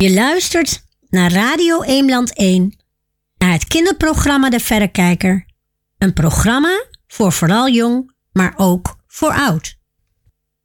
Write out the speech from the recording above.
Je luistert naar Radio Eemland 1, naar het kinderprogramma De Verrekijker. Een programma voor vooral jong, maar ook voor oud.